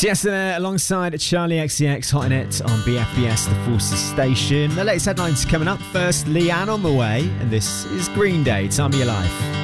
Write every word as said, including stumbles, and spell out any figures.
Tiesto there alongside Charlie X C X, Hot in It on B F B S, the Forces station. The latest headlines coming up. First, Leanne on the way, and this is Green Day, Time of Your Life.